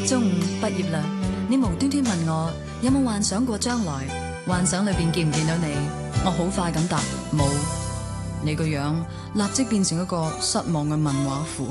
中午畢業啦，你無端端問我有冇幻想過將來，幻想裏邊見唔見到你？我好快咁答冇，你個樣立即變成一個失望嘅問號符。